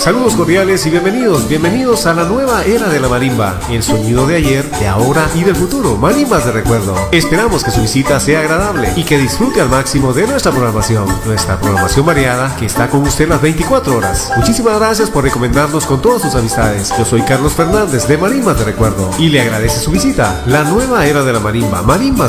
Saludos cordiales y bienvenidos a la nueva era de la marimba, el sonido de ayer, de ahora y del futuro, marimbas de recuerdo. Esperamos que su visita sea agradable y que disfrute al máximo de nuestra programación variada que está con usted las 24 horas. Muchísimas gracias por recomendarnos con todas sus amistades. Yo soy Carlos Fernández de Marimbas de Recuerdo y le agradece su visita. La nueva era de la marimba, marimbas